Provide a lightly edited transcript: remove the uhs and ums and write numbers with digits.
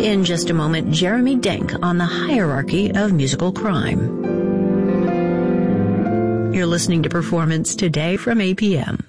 In just a moment, Jeremy Denk on the hierarchy of musical crime. You're listening to Performance Today from APM.